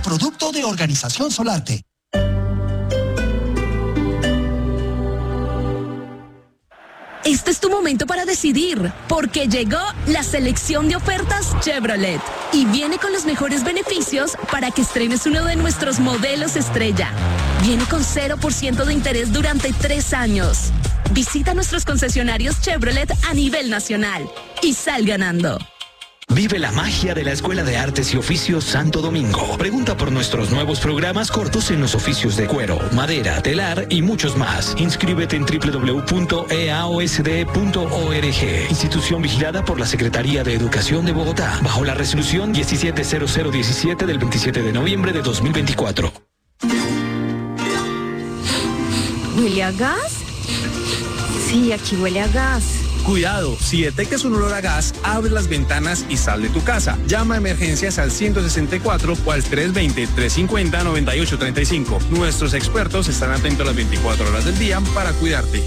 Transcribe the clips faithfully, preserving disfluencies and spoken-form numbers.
producto de Organización Solarte. Este es tu momento para decidir, porque llegó la selección de ofertas Chevrolet y viene con los mejores beneficios para que estrenes uno de nuestros modelos estrella. Viene con cero por ciento de interés durante tres años. Visita nuestros concesionarios Chevrolet a nivel nacional y sal ganando. Vive la magia de la Escuela de Artes y Oficios Santo Domingo. Pregunta por nuestros nuevos programas cortos en los oficios de cuero, madera, telar y muchos más. Inscríbete en doble u doble u doble u punto e a o s d punto org. Institución vigilada por la Secretaría de Educación de Bogotá, bajo la resolución diecisiete cero cero diecisiete del veintisiete de noviembre de dos mil veinticuatro. ¿Huele a gas? Sí, aquí huele a gas. Cuidado, si detectas un olor a gas, abre las ventanas y sal de tu casa. Llama a emergencias al ciento sesenta y cuatro o al tres dos cero, tres cinco cero, nueve ocho tres cinco. Nuestros expertos están atentos las veinticuatro horas del día para cuidarte.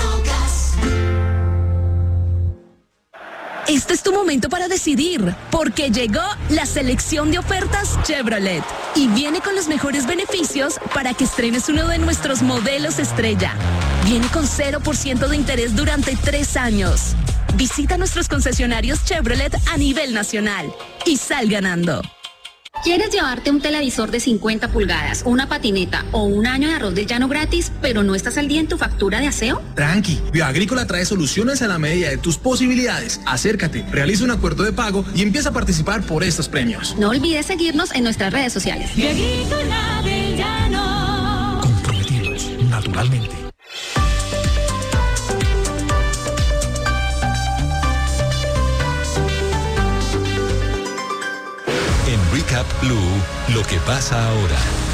Este es tu momento para decidir, porque llegó la selección de ofertas Chevrolet y viene con los mejores beneficios para que estrenes uno de nuestros modelos estrella. Viene con cero por ciento de interés durante tres años. Visita nuestros concesionarios Chevrolet a nivel nacional y sal ganando. ¿Quieres llevarte un televisor de cincuenta pulgadas, una patineta o un año de arroz de llano gratis, pero no estás al día en tu factura de aseo? Tranqui, Bioagrícola trae soluciones a la medida de tus posibilidades. Acércate, realiza un acuerdo de pago y empieza a participar por estos premios. No olvides seguirnos en nuestras redes sociales. Bioagrícola del Llano. Comprometidos, naturalmente. Recap Blue, lo que pasa ahora.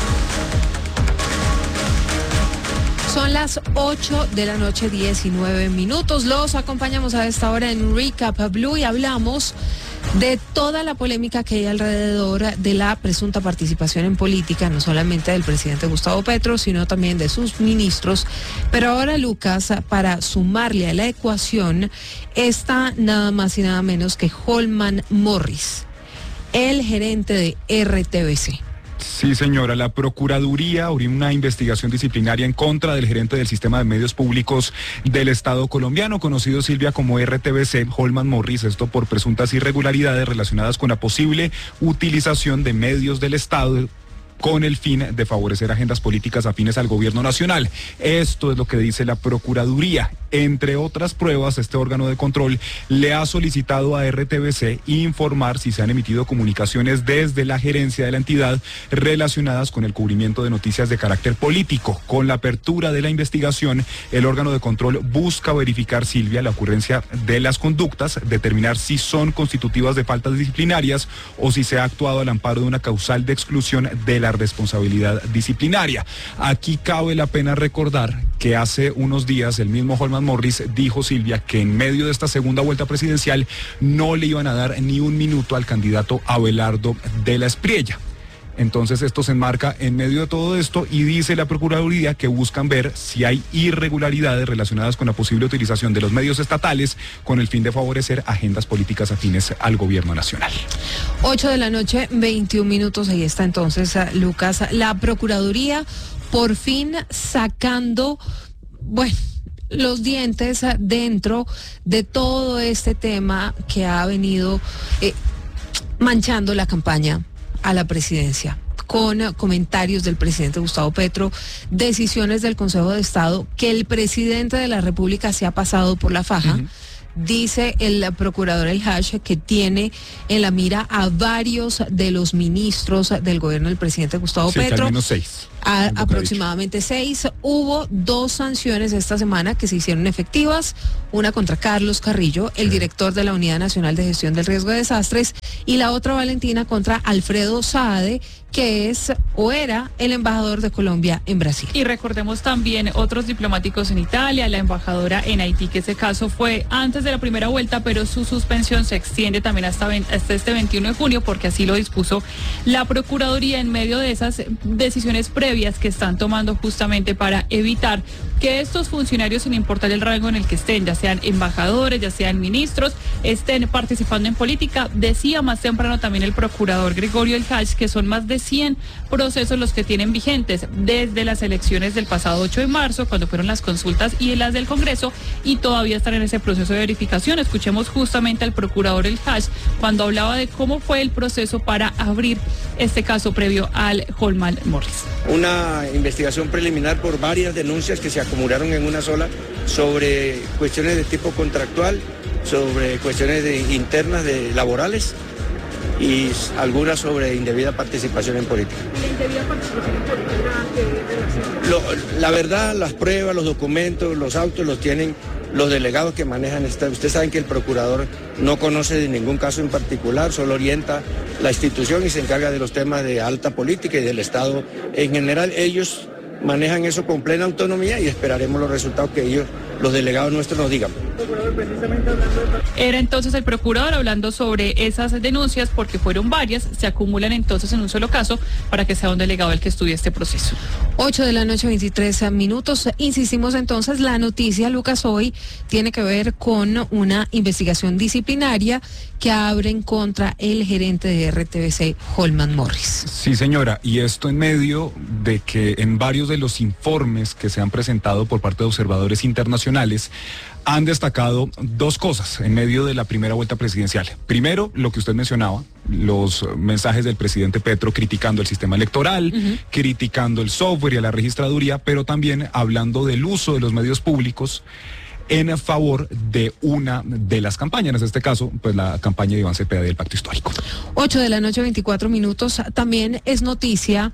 Son las ocho de la noche, diecinueve minutos. Los acompañamos a esta hora en Recap Blue y hablamos de toda la polémica que hay alrededor de la presunta participación en política, no solamente del presidente Gustavo Petro, sino también de sus ministros. Pero ahora, Lucas, para sumarle a la ecuación, está nada más y nada menos que Holman Morris, el gerente de R T V C. Sí, señora, la Procuraduría abrió una investigación disciplinaria en contra del gerente del sistema de medios públicos del Estado colombiano, conocido, Silvia, como R T V C, Holman Morris, esto por presuntas irregularidades relacionadas con la posible utilización de medios del Estado con el fin de favorecer agendas políticas afines al gobierno nacional. Esto es lo que dice la Procuraduría. Entre otras pruebas, este órgano de control le ha solicitado a R T V C informar si se han emitido comunicaciones desde la gerencia de la entidad relacionadas con el cubrimiento de noticias de carácter político. Con la apertura de la investigación, el órgano de control busca verificar, Silvia, la ocurrencia de las conductas, determinar si son constitutivas de faltas disciplinarias o si se ha actuado al amparo de una causal de exclusión de la responsabilidad disciplinaria. Aquí cabe la pena recordar que hace unos días el mismo Holman Morris dijo, Silvia, que en medio de esta segunda vuelta presidencial no le iban a dar ni un minuto al candidato Abelardo de la Espriella. Entonces esto se enmarca en medio de todo esto y dice la Procuraduría que buscan ver si hay irregularidades relacionadas con la posible utilización de los medios estatales con el fin de favorecer agendas políticas afines al gobierno nacional. ocho de la noche, veintiún minutos, ahí está entonces, Lucas, la Procuraduría por fin sacando, bueno, los dientes dentro de todo este tema que ha venido eh, manchando la campaña a la presidencia, con comentarios del presidente Gustavo Petro, decisiones del Consejo de Estado, que el presidente de la República se ha pasado por la faja. Uh-huh. Dice el procurador El Hash que tiene en la mira a varios de los ministros del gobierno del presidente Gustavo sí, Petro. Al menos seis. A, aproximadamente seis. Hubo dos sanciones esta semana que se hicieron efectivas, una contra Carlos Carrillo, el director de la Unidad Nacional de Gestión del Riesgo de Desastres, y la otra, Valentina, contra Alfredo Saade, que es o era el embajador de Colombia en Brasil. Y recordemos también otros diplomáticos en Italia, la embajadora en Haití, que ese caso fue antes de la primera vuelta, pero su suspensión se extiende también hasta, hasta este veintiuno de junio, porque así lo dispuso la Procuraduría en medio de esas decisiones previas que están tomando justamente para evitar que estos funcionarios, sin importar el rango en el que estén, ya sean embajadores, ya sean ministros, estén participando en política. Decía más temprano también el procurador Gregorio El Hash que son más de cien procesos los que tienen vigentes desde las elecciones del pasado ocho de marzo, cuando fueron las consultas y las del Congreso, y todavía están en ese proceso de verificación. Escuchemos justamente al procurador El Hash cuando hablaba de cómo fue el proceso para abrir este caso previo al Holman Morris. Una investigación preliminar por varias denuncias que se acumularon en una sola sobre cuestiones de tipo contractual, sobre cuestiones de, internas de laborales y algunas sobre indebida participación en política. ¿La indebida participación en política? Lo, la verdad, las pruebas, los documentos, los autos los tienen los delegados que manejan esta. Ustedes saben que el procurador no conoce de ningún caso en particular, solo orienta la institución y se encarga de los temas de alta política y del Estado en general. Ellos manejan eso con plena autonomía y esperaremos los resultados que ellos, los delegados nuestros, nos digan. Era entonces el procurador hablando sobre esas denuncias, porque fueron varias, se acumulan entonces en un solo caso para que sea un delegado el que estudie este proceso. ocho de la noche, veintitrés minutos. Insistimos entonces, la noticia, Lucas, hoy tiene que ver con una investigación disciplinaria que abren contra el gerente de R T V C, Holman Morris. Sí, señora, y esto en medio de que en varios de los informes que se han presentado por parte de observadores internacionales han destacado dos cosas en medio de la primera vuelta presidencial. Primero, lo que usted mencionaba, los mensajes del presidente Petro criticando el sistema electoral, uh-huh. criticando el software y a la registraduría, pero también hablando del uso de los medios públicos en favor de una de las campañas, en este caso, pues la campaña de Iván Cepeda del Pacto Histórico. ocho de la noche, veinticuatro minutos. También es noticia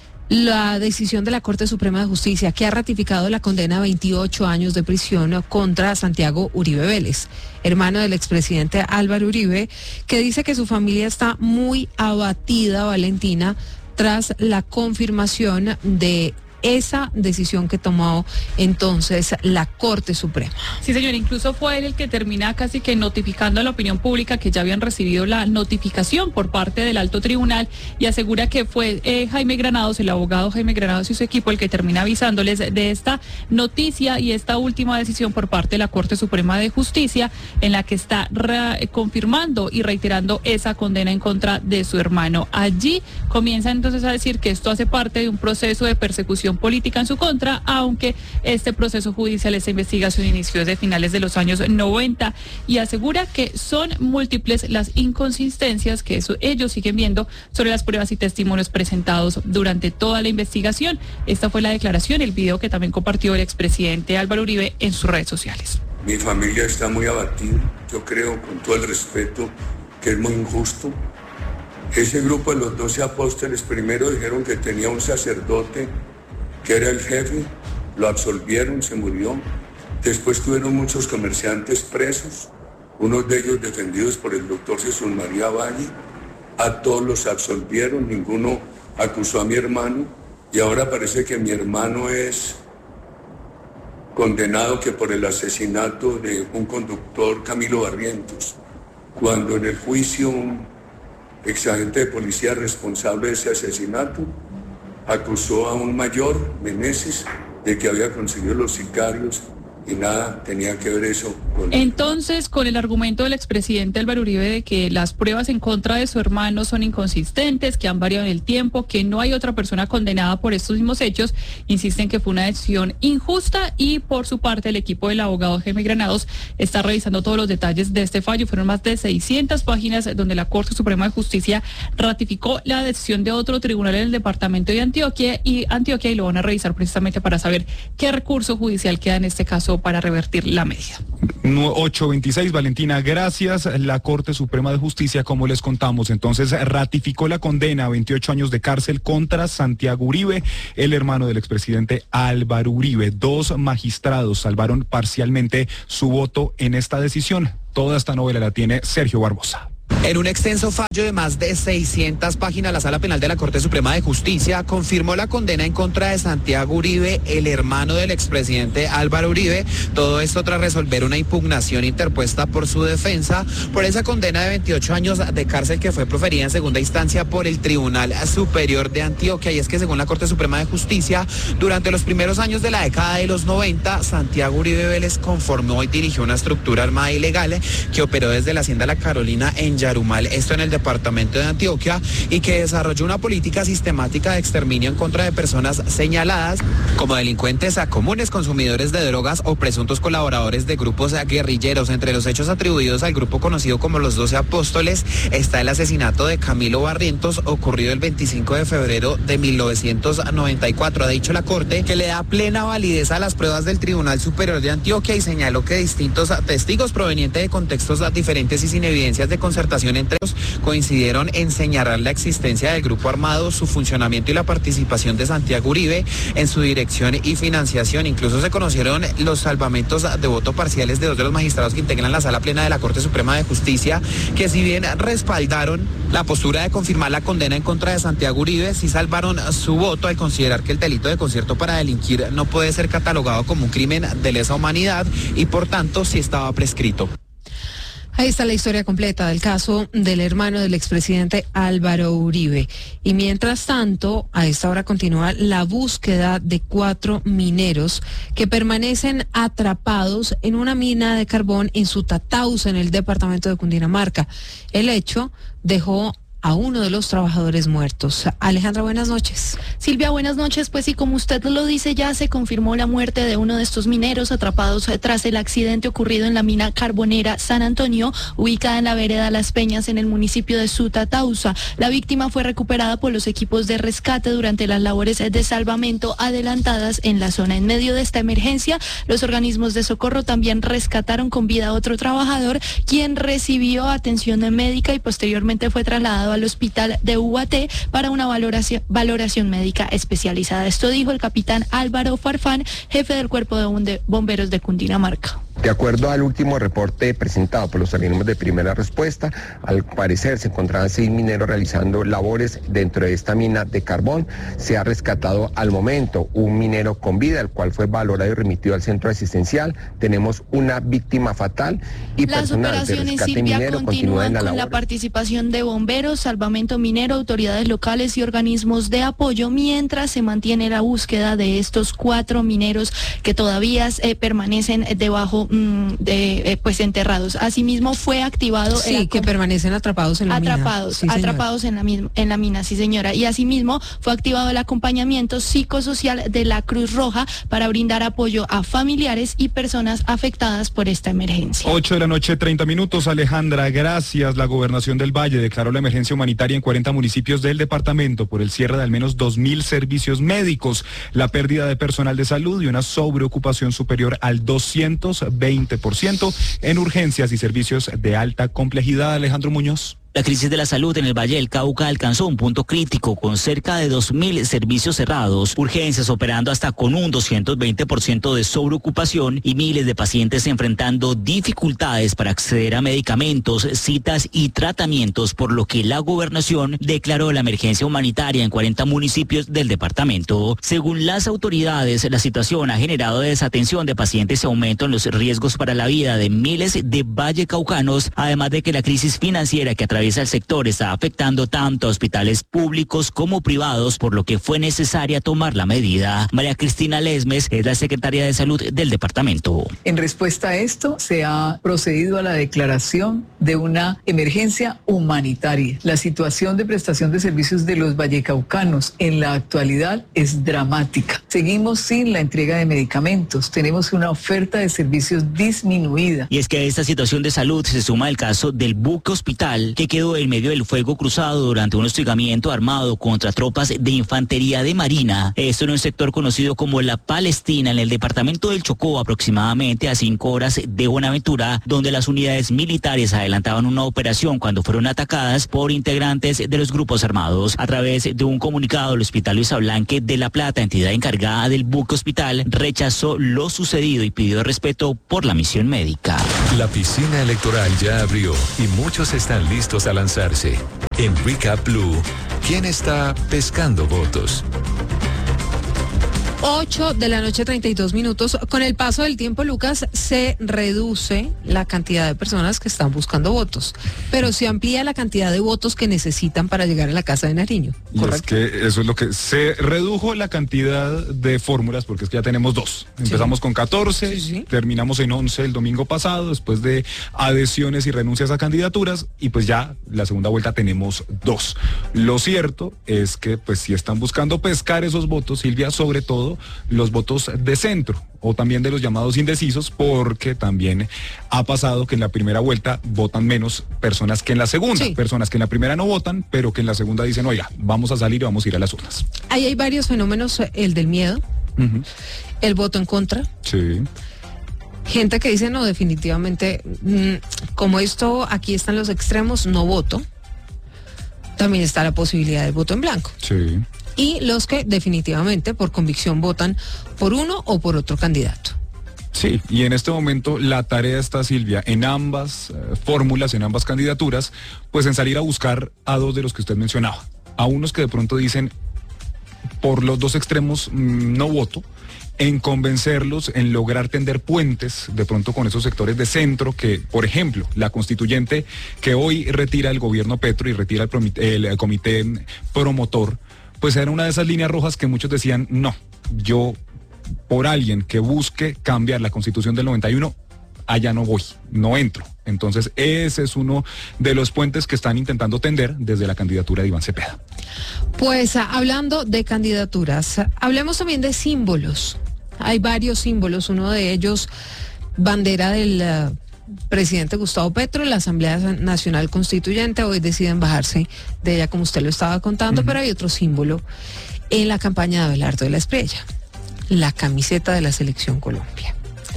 la decisión de la Corte Suprema de Justicia, que ha ratificado la condena a veintiocho años de prisión contra Santiago Uribe Vélez, hermano del expresidente Álvaro Uribe, que dice que su familia está muy abatida, Valentina, tras la confirmación de esa decisión que tomó entonces la Corte Suprema. Sí, señor, incluso fue él el que termina casi que notificando a la opinión pública que ya habían recibido la notificación por parte del alto tribunal, y asegura que fue eh, Jaime Granados, el abogado Jaime Granados y su equipo, el que termina avisándoles de esta noticia y esta última decisión por parte de la Corte Suprema de Justicia, en la que está re- confirmando y reiterando esa condena en contra de su hermano. Allí comienza entonces a decir que esto hace parte de un proceso de persecución política en su contra, aunque este proceso judicial, esta investigación inició desde finales de los años noventa, y asegura que son múltiples las inconsistencias que eso, ellos siguen viendo sobre las pruebas y testimonios presentados durante toda la investigación. Esta fue la declaración, el video que también compartió el expresidente Álvaro Uribe en sus redes sociales. Mi familia está muy abatida, yo creo con todo el respeto que es muy injusto. Ese grupo de los doce apóstoles primero dijeron que tenía un sacerdote que era el jefe, lo absolvieron, se murió. Después tuvieron muchos comerciantes presos, unos de ellos defendidos por el doctor Jesús María Valle. A todos los absolvieron, ninguno acusó a mi hermano, y ahora parece que mi hermano es condenado que por el asesinato de un conductor, Camilo Barrientos, cuando en el juicio un exagente de policía responsable de ese asesinato acusó a un mayor, Meneses, de que había conseguido los sicarios, y nada tenía que ver eso con... Entonces, con el argumento del expresidente Álvaro Uribe de que las pruebas en contra de su hermano son inconsistentes, que han variado en el tiempo, que no hay otra persona condenada por estos mismos hechos, insisten que fue una decisión injusta, y por su parte el equipo del abogado Jaime Granados está revisando todos los detalles de este fallo. Fueron más de seiscientas páginas donde la Corte Suprema de Justicia ratificó la decisión de otro tribunal en el departamento de Antioquia y Antioquia y lo van a revisar precisamente para saber qué recurso judicial queda en este caso para revertir la medida. ocho veintiséis, Valentina, gracias. La Corte Suprema de Justicia, como les contamos, entonces ratificó la condena a veintiocho años de cárcel contra Santiago Uribe, el hermano del expresidente Álvaro Uribe. Dos magistrados salvaron parcialmente su voto en esta decisión. Toda esta novela la tiene Sergio Barbosa. En un extenso fallo de más de seiscientas páginas, la Sala Penal de la Corte Suprema de Justicia confirmó la condena en contra de Santiago Uribe, el hermano del expresidente Álvaro Uribe. Todo esto tras resolver una impugnación interpuesta por su defensa por esa condena de veintiocho años de cárcel que fue proferida en segunda instancia por el Tribunal Superior de Antioquia. Y es que según la Corte Suprema de Justicia, durante los primeros años de la década de los noventa, Santiago Uribe Vélez conformó y dirigió una estructura armada ilegal que operó desde la Hacienda La Carolina en Yaracuy, Bucarumal, esto en el departamento de Antioquia, y que desarrolló una política sistemática de exterminio en contra de personas señaladas como delincuentes a comunes consumidores de drogas o presuntos colaboradores de grupos guerrilleros. Entre los hechos atribuidos al grupo conocido como los doce apóstoles está el asesinato de Camilo Barrientos, ocurrido el veinticinco de febrero de mil novecientos noventa y cuatro. Ha dicho la Corte que le da plena validez a las pruebas del Tribunal Superior de Antioquia y señaló que distintos testigos provenientes de contextos diferentes y sin evidencias de concertación entre ellos coincidieron en señalar la existencia del grupo armado, su funcionamiento y la participación de Santiago Uribe en su dirección y financiación. Incluso se conocieron los salvamentos de voto parciales de dos de los magistrados que integran la Sala Plena de la Corte Suprema de Justicia, que si bien respaldaron la postura de confirmar la condena en contra de Santiago Uribe, sí salvaron su voto al considerar que el delito de concierto para delinquir no puede ser catalogado como un crimen de lesa humanidad y por tanto sí estaba prescrito. Ahí está la historia completa del caso del hermano del expresidente Álvaro Uribe. Y mientras tanto, a esta hora continúa la búsqueda de cuatro mineros que permanecen atrapados en una mina de carbón en Sutatausa, en el departamento de Cundinamarca. El hecho dejó a uno de los trabajadores muertos. Alejandra, buenas noches. Silvia, buenas noches. Pues sí, como usted lo dice, ya se confirmó la muerte de uno de estos mineros atrapados tras el accidente ocurrido en la mina carbonera San Antonio, ubicada en la vereda Las Peñas, en el municipio de Sutatausa. La víctima fue recuperada por los equipos de rescate durante las labores de salvamento adelantadas en la zona. En medio de esta emergencia, los organismos de socorro también rescataron con vida a otro trabajador, quien recibió atención médica y posteriormente fue trasladado al hospital de Ubaté para una valoración, valoración médica especializada. Esto dijo el capitán Álvaro Farfán, jefe del Cuerpo de Bomberos de Cundinamarca. De acuerdo al último reporte presentado por los organismos de primera respuesta, al parecer se encontraban seis mineros realizando labores dentro de esta mina de carbón. Se ha rescatado al momento un minero con vida, el cual fue valorado y remitido al centro asistencial. Tenemos una víctima fatal y Las personal de rescate Silvia, minero continúa en la con labor. la participación de bomberos, salvamento minero, autoridades locales y organismos de apoyo, mientras se mantiene la búsqueda de estos cuatro mineros que todavía eh, permanecen debajo de eh, pues enterrados. Asimismo fue activado sí el que permanecen atrapados en la atrapados, mina. Sí, atrapados en la misma, en la mina, sí señora. Y asimismo fue activado el acompañamiento psicosocial de la Cruz Roja para brindar apoyo a familiares y personas afectadas por esta emergencia. ocho de la noche, treinta minutos. Alejandra, gracias. La Gobernación del Valle declaró la emergencia humanitaria en cuarenta municipios del departamento por el cierre de al menos dos mil servicios médicos, la pérdida de personal de salud y una sobreocupación superior al doscientos veinte por ciento en urgencias y servicios de alta complejidad. Alejandro Muñoz. La crisis de la salud en el Valle del Cauca alcanzó un punto crítico con cerca de dos mil servicios cerrados, urgencias operando hasta con un doscientos veinte por ciento de sobreocupación y miles de pacientes enfrentando dificultades para acceder a medicamentos, citas y tratamientos, por lo que la gobernación declaró la emergencia humanitaria en cuarenta municipios del departamento. Según las autoridades, la situación ha generado desatención de pacientes y aumento en los riesgos para la vida de miles de vallecaucanos, además de que la crisis financiera que atraviesa el sector está afectando tanto a hospitales públicos como privados, por lo que fue necesaria tomar la medida. María Cristina Lesmes es la secretaria de Salud del departamento. En respuesta a esto, se ha procedido a la declaración de una emergencia humanitaria. La situación de prestación de servicios de los vallecaucanos en la actualidad es dramática. Seguimos sin la entrega de medicamentos, tenemos una oferta de servicios disminuida. Y es que a esta situación de salud se suma el caso del buque hospital que quedó en medio del fuego cruzado durante un hostigamiento armado contra tropas de infantería de Marina. Esto en un sector conocido como La Palestina, en el departamento del Chocó, aproximadamente a cinco horas de Buenaventura, donde las unidades militares adelantaban una operación cuando fueron atacadas por integrantes de los grupos armados. A través de un comunicado, el Hospital Luisa Blanque de La Plata, entidad encargada del buque hospital, rechazó lo sucedido y pidió respeto por la misión médica. La piscina electoral ya abrió y muchos están listos a lanzarse. En Recap Blue, ¿quién está pescando votos? ocho de la noche, treinta y dos minutos. Con el paso del tiempo, Lucas, se reduce la cantidad de personas que están buscando votos, pero se amplía la cantidad de votos que necesitan para llegar a la Casa de Nariño. ¿Correcto? Y es que eso es lo que se redujo la cantidad de fórmulas, porque es que ya tenemos dos. Empezamos sí. con catorce, sí, sí. terminamos en once el domingo pasado, después de adhesiones y renuncias a candidaturas, y pues ya la segunda vuelta tenemos dos. Lo cierto es que pues si están buscando pescar esos votos, Silvia, sobre todo los votos de centro o también de los llamados indecisos, porque también ha pasado que en la primera vuelta votan menos personas que en la segunda, sí. personas que en la primera no votan, pero que en la segunda dicen, oiga, vamos a salir y vamos a ir a las urnas. Ahí hay varios fenómenos, el del miedo, uh-huh. el voto en contra. Sí. Gente que dice, no, definitivamente, mmm, como esto, aquí están los extremos, no voto. También está la posibilidad del voto en blanco. Sí. Y los que definitivamente por convicción votan por uno o por otro candidato. Sí, y en este momento la tarea está, Silvia, en ambas eh, fórmulas, en ambas candidaturas, pues en salir a buscar a dos de los que usted mencionaba. A unos que de pronto dicen, por los dos extremos mmm, no voto, en convencerlos, en lograr tender puentes de pronto con esos sectores de centro que, por ejemplo, la constituyente que hoy retira el gobierno Petro y retira el, promite, el, el comité promotor, pues era una de esas líneas rojas que muchos decían, no, yo por alguien que busque cambiar la constitución del noventa y uno, allá no voy, no entro. Entonces ese es uno de los puentes que están intentando tender desde la candidatura de Iván Cepeda. Pues hablando de candidaturas, hablemos también de símbolos. Hay varios símbolos, uno de ellos, bandera del uh, presidente Gustavo Petro, la Asamblea Nacional Constituyente, hoy deciden bajarse de ella como usted lo estaba contando, uh-huh. pero hay otro símbolo en la campaña de Abelardo de la Espriella, la camiseta de la Selección Colombia.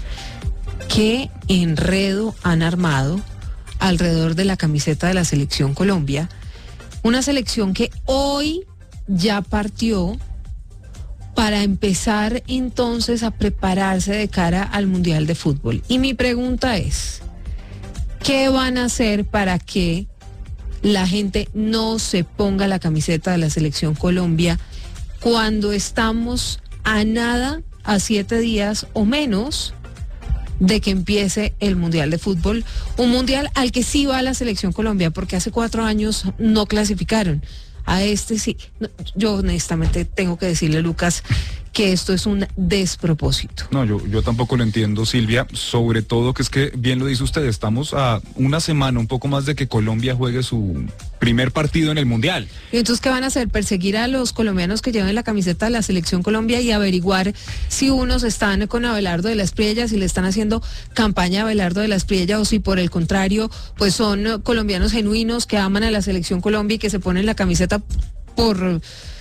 ¿Qué enredo han armado alrededor de la camiseta de la Selección Colombia? Una selección que hoy ya partió para empezar entonces a prepararse de cara al Mundial de Fútbol. Y mi pregunta es, ¿qué van a hacer para que la gente no se ponga la camiseta de la Selección Colombia cuando estamos a nada, a siete días o menos de que empiece el Mundial de Fútbol? Un mundial al que sí va la Selección Colombia, porque hace cuatro años no clasificaron. A este sí. No, yo honestamente tengo que decirle, Lucas, que esto es un despropósito. No, yo, yo tampoco lo entiendo, Silvia, sobre todo que es que, bien lo dice usted, estamos a una semana, un poco más de que Colombia juegue su primer partido en el Mundial. ¿Y entonces qué van a hacer? ¿Perseguir a los colombianos que lleven la camiseta de la Selección Colombia y averiguar si unos están con Abelardo de la Espriella, si le están haciendo campaña a Abelardo de la Espriella, o si por el contrario, pues son colombianos genuinos que aman a la Selección Colombia y que se ponen la camiseta por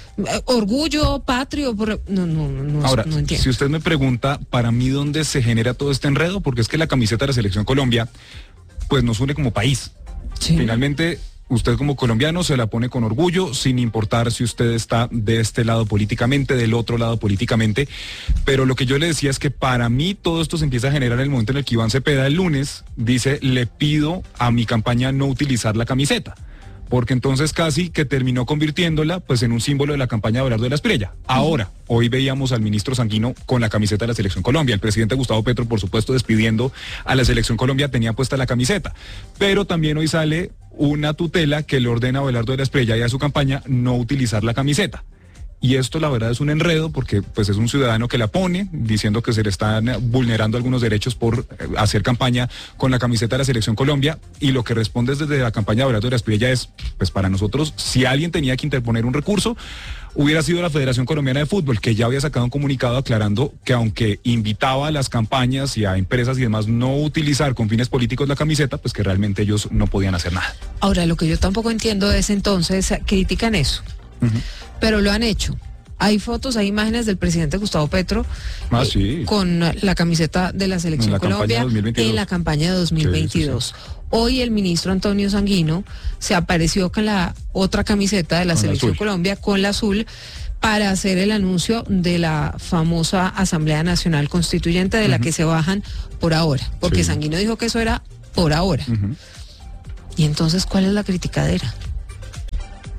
orgullo patrio? Por... No, no, no, Ahora, no entiendo. Si usted me pregunta, para mí, ¿dónde se genera todo este enredo? Porque es que la camiseta de la Selección Colombia, pues nos une como país. Sí. Finalmente, usted como colombiano se la pone con orgullo, sin importar si usted está de este lado políticamente, del otro lado políticamente. Pero lo que yo le decía es que para mí todo esto se empieza a generar en el momento en el que Iván Cepeda el lunes dice, le pido a mi campaña no utilizar la camiseta. Porque entonces casi que terminó convirtiéndola pues en un símbolo de la campaña de Abelardo de la Espriella. Ahora, uh-huh. hoy veíamos al ministro Sanguino con la camiseta de la Selección Colombia. El presidente Gustavo Petro, por supuesto, despidiendo a la Selección Colombia, tenía puesta la camiseta. Pero también hoy sale una tutela que le ordena a Abelardo de la Espriella y a su campaña no utilizar la camiseta. Y esto la verdad es un enredo porque pues es un ciudadano que la pone diciendo que se le están vulnerando algunos derechos por hacer campaña con la camiseta de la Selección Colombia, y lo que responde desde la campaña de Abelardo de la Espriella es, pues para nosotros, si alguien tenía que interponer un recurso, hubiera sido la Federación Colombiana de Fútbol, que ya había sacado un comunicado aclarando que aunque invitaba a las campañas y a empresas y demás no utilizar con fines políticos la camiseta, pues que realmente ellos no podían hacer nada. Ahora, lo que yo tampoco entiendo es entonces, critican eso. Uh-huh. Pero lo han hecho. Hay fotos, hay imágenes del presidente Gustavo Petro ah, eh, sí. con la camiseta de la Selección la Colombia en la campaña de dos mil veintidós. Sí, sí, sí. Hoy el ministro Antonio Sanguino se apareció con la otra camiseta de la con Selección la Colombia, con la azul, para hacer el anuncio de la famosa Asamblea Nacional Constituyente, de uh-huh. la que se bajan por ahora. Porque sí. Sanguino dijo que eso era por ahora. Uh-huh. Y entonces, ¿cuál es la criticadera?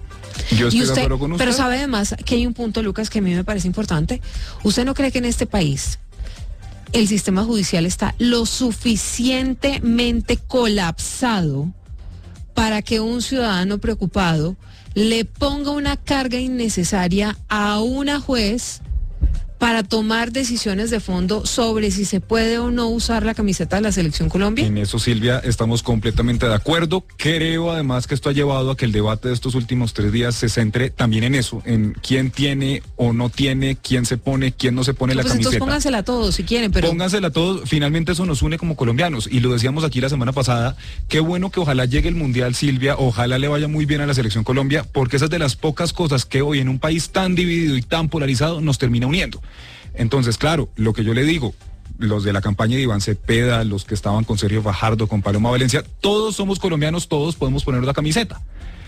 Yo estoy y usted, de acuerdo con usted. Pero sabe además que hay un punto, Lucas, que a mí me parece importante. ¿Usted no cree que en este país el sistema judicial está lo suficientemente colapsado para que un ciudadano preocupado le ponga una carga innecesaria a una juez para tomar decisiones de fondo sobre si se puede o no usar la camiseta de la Selección Colombia? En eso, Silvia, estamos completamente de acuerdo. Creo además que esto ha llevado a que el debate de estos últimos tres días se centre también en eso, en quién tiene o no tiene, quién se pone, quién no se pone No, la pues camiseta. Entonces póngansela a todos si quieren, pero... Póngansela a todos, finalmente eso nos une como colombianos, y lo decíamos aquí la semana pasada, qué bueno que ojalá llegue el Mundial, Silvia, ojalá le vaya muy bien a la Selección Colombia, porque esa es de las pocas cosas que hoy en un país tan dividido y tan polarizado nos termina uniendo. Entonces, claro, lo que yo le digo, los de la campaña de Iván Cepeda, los que estaban con Sergio Fajardo, con Paloma Valencia, todos somos colombianos, todos podemos poner la camiseta.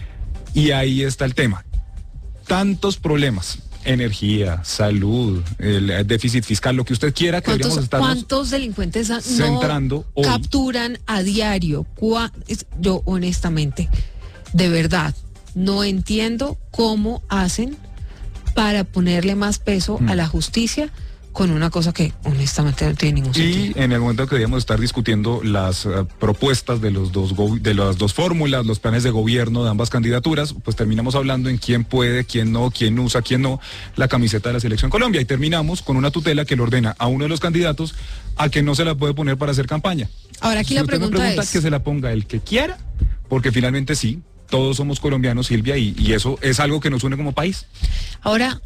Y ahí está el tema. Tantos problemas, energía, salud, el déficit fiscal, lo que usted quiera, que deberíamos estar ¿Cuántos delincuentes no centrando hoy? Capturan a diario? ¿Cuá- es- Yo honestamente, de verdad, no entiendo cómo hacen para ponerle más peso Mm. a la justicia con una cosa que honestamente no tiene ningún sentido. Y en el momento que debíamos estar discutiendo las uh, propuestas de los dos go- de las dos fórmulas, los planes de gobierno de ambas candidaturas, pues terminamos hablando en quién puede, quién no, quién usa, quién no la camiseta de la Selección Colombia, y terminamos con una tutela que le ordena a uno de los candidatos a que no se la puede poner para hacer campaña. Ahora aquí Si la usted me pregunta pregunta, es... que se la ponga el que quiera, porque finalmente sí, todos somos colombianos, Silvia, y, y eso es algo que nos une como país. Ahora,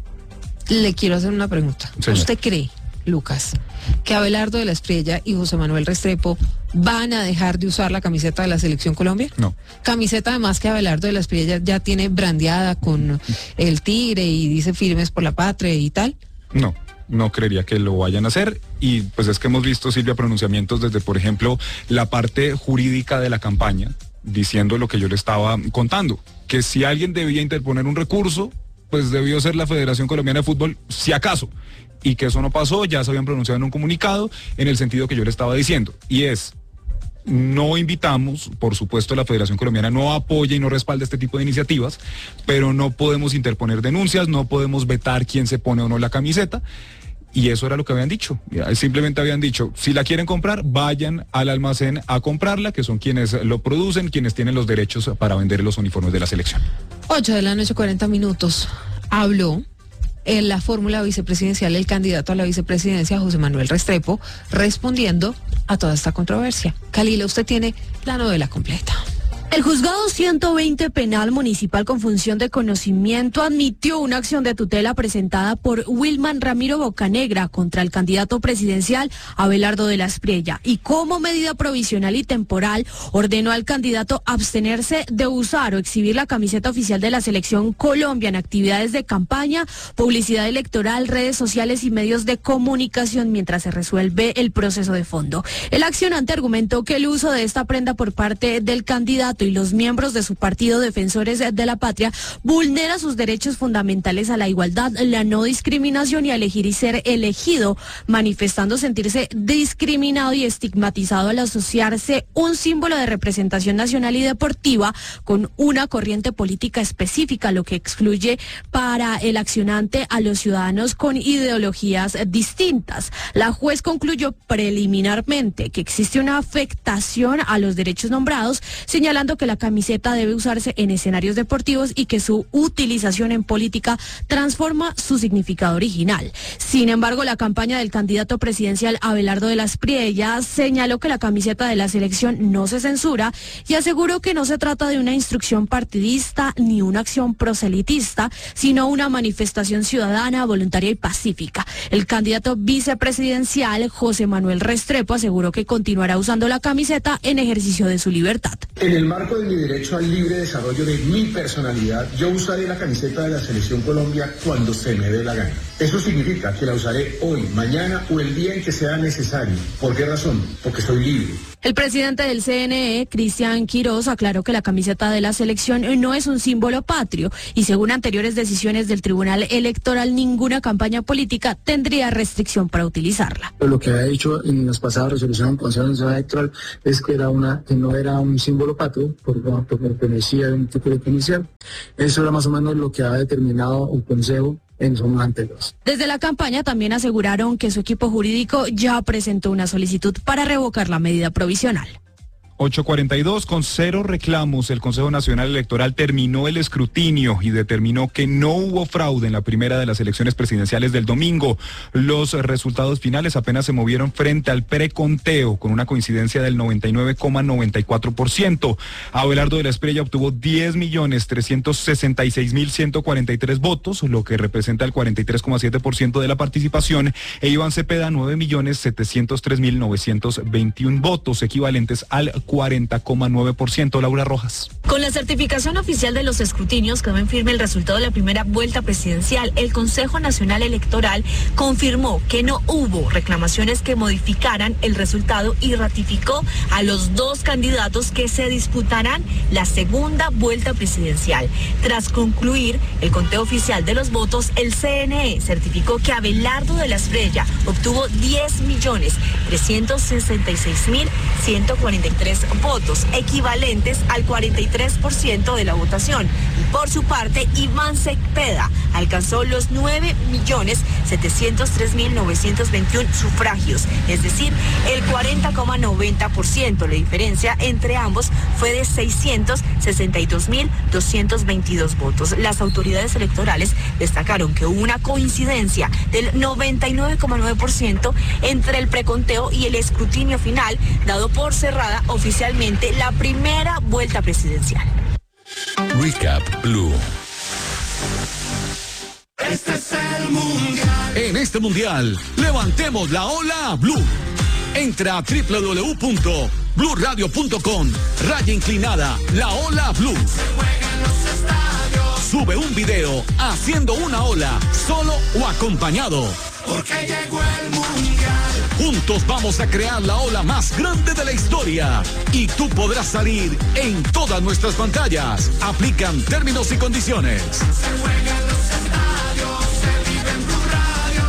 le quiero hacer una pregunta. Señor. ¿Usted cree, Lucas, que Abelardo de la Espriella y José Manuel Restrepo van a dejar de usar la camiseta de la Selección Colombia? No. Camiseta además que Abelardo de la Espriella ya tiene brandeada con el tigre y dice firmes por la patria y tal. No, no creería que lo vayan a hacer, y pues es que hemos visto, Silvia, pronunciamientos desde, por ejemplo, la parte jurídica de la campaña, diciendo lo que yo le estaba contando, que si alguien debía interponer un recurso, pues debió ser la Federación Colombiana de Fútbol, si acaso, y que eso no pasó, ya se habían pronunciado en un comunicado en el sentido que yo le estaba diciendo, y es: no invitamos, por supuesto la Federación Colombiana no apoya y no respalda este tipo de iniciativas, pero no podemos interponer denuncias, no podemos vetar quién se pone o no la camiseta, y eso era lo que habían dicho. Simplemente habían dicho, si la quieren comprar, vayan al almacén a comprarla, que son quienes lo producen, quienes tienen los derechos para vender los uniformes de la selección. ocho de la noche, cuarenta minutos. Habló en la fórmula vicepresidencial el candidato a la vicepresidencia, José Manuel Restrepo, respondiendo a toda esta controversia. Kalila, usted tiene la novela completa. El juzgado ciento veinte penal municipal con función de conocimiento admitió una acción de tutela presentada por Wilman Ramiro Bocanegra contra el candidato presidencial Abelardo de la Espriella, y como medida provisional y temporal ordenó al candidato abstenerse de usar o exhibir la camiseta oficial de la Selección Colombia en actividades de campaña, publicidad electoral, redes sociales y medios de comunicación mientras se resuelve el proceso de fondo. El accionante argumentó que el uso de esta prenda por parte del candidato y los miembros de su partido Defensores de la Patria vulnera sus derechos fundamentales a la igualdad, la no discriminación y a elegir y ser elegido, manifestando sentirse discriminado y estigmatizado al asociarse un símbolo de representación nacional y deportiva con una corriente política específica, lo que excluye para el accionante a los ciudadanos con ideologías distintas. La juez concluyó preliminarmente que existe una afectación a los derechos nombrados, señalando que la camiseta debe usarse en escenarios deportivos y que su utilización en política transforma su significado original. Sin embargo, la campaña del candidato presidencial Abelardo de la Espriella señaló que la camiseta de la selección no se censura y aseguró que no se trata de una instrucción partidista ni una acción proselitista, sino una manifestación ciudadana, voluntaria y pacífica. El candidato vicepresidencial José Manuel Restrepo aseguró que continuará usando la camiseta en ejercicio de su libertad. En el marco de mi derecho al libre desarrollo de mi personalidad, yo usaré la camiseta de la Selección Colombia cuando se me dé la gana. Eso significa que la usaré hoy, mañana o el día en que sea necesario. ¿Por qué razón? Porque soy libre. El presidente del C N E, Cristian Quirós, aclaró que la camiseta de la selección no es un símbolo patrio y según anteriores decisiones del Tribunal Electoral, ninguna campaña política tendría restricción para utilizarla. Lo que ha dicho en las pasadas resoluciones del Consejo Nacional Electoral es que, era una, que no era un símbolo patrio, porque pertenecía a un tipo de comercial. Eso era más o menos lo que ha determinado el Consejo en su anteriores. Desde la campaña también aseguraron que su equipo jurídico ya presentó una solicitud para revocar la medida provisional. ocho cuarenta y dos, con cero reclamos, el Consejo Nacional Electoral terminó el escrutinio y determinó que no hubo fraude en la primera de las elecciones presidenciales del domingo. Los resultados finales apenas se movieron frente al preconteo, con una coincidencia del noventa y nueve coma noventa y cuatro por ciento. Abelardo de la Espriella obtuvo diez millones trescientos sesenta y seis mil ciento cuarenta y tres votos, lo que representa el cuarenta y tres coma siete por ciento de la participación, e Iván Cepeda nueve millones setecientos tres mil novecientos veintiuno votos, equivalentes al cuarenta coma nueve por ciento. Laura Rojas. Con la certificación oficial de los escrutinios quedó en firme el resultado de la primera vuelta presidencial. El Consejo Nacional Electoral confirmó que no hubo reclamaciones que modificaran el resultado y ratificó a los dos candidatos que se disputarán la segunda vuelta presidencial. Tras concluir el conteo oficial de los votos, el C N E certificó que Abelardo de la Espriella obtuvo diez millones trescientos sesenta y seis mil ciento cuarenta y tres votos, equivalentes al cuarenta y tres por ciento de la votación. Y por su parte, Iván Cepeda alcanzó los nueve millones setecientos tres mil novecientos veintiuno sufragios, es decir, el cuarenta coma noventa por ciento. La diferencia entre ambos fue de seiscientos sesenta y dos mil doscientos veintidós votos. Las autoridades electorales destacaron que hubo una coincidencia del noventa y nueve coma nueve por ciento entre el preconteo y el escrutinio final, dado por cerrada oficialmente la primera vuelta presidencial. Recap Blue. Este es el mundial. En este mundial, levantemos la ola Blue. Entra a doble u doble u doble u punto blue radio punto com, raya inclinada, la ola Blue. Se juega en los estadios. Sube un video haciendo una ola, solo o acompañado. Porque llegó el mundial. Juntos vamos a crear la ola más grande de la historia. Y tú podrás salir en todas nuestras pantallas. Aplican términos y condiciones. Se juega en los estadios, se vive en Blue Radio.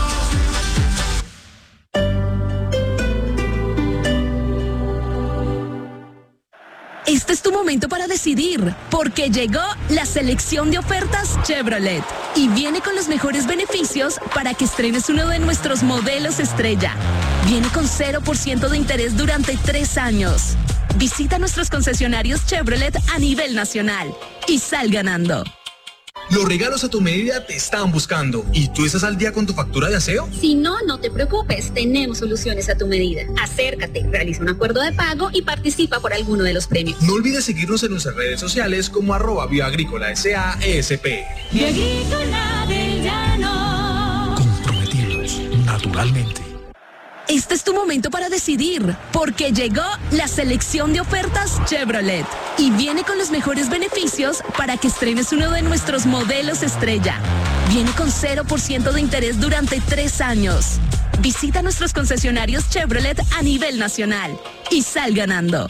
Este es tu momento para decidir, porque llegó la selección de ofertas Chevrolet y viene con los mejores beneficios para que estrenes uno de nuestros modelos estrella. Viene con cero por ciento de interés durante tres años. Visita nuestros concesionarios Chevrolet a nivel nacional y sal ganando. Los regalos a tu medida te están buscando. ¿Y tú estás al día con tu factura de aseo? Si no, no te preocupes. Tenemos soluciones a tu medida. Acércate, realiza un acuerdo de pago y participa por alguno de los premios. No olvides seguirnos en nuestras redes sociales como arroba bioagrícola S A E S P. Bioagrícola del Llano. Comprometidos, naturalmente. Este es tu momento para decidir, porque llegó la selección de ofertas Chevrolet y viene con los mejores beneficios para que estrenes uno de nuestros modelos estrella. Viene con cero por ciento de interés durante tres años. Visita nuestros concesionarios Chevrolet a nivel nacional y sal ganando.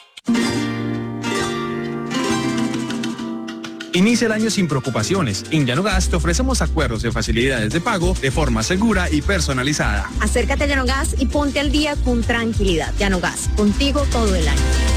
Inicia el año sin preocupaciones. En Llano Gas te ofrecemos acuerdos de facilidades de pago de forma segura y personalizada. Acércate a Llano Gas y ponte al día con tranquilidad. Llano Gas, contigo todo el año.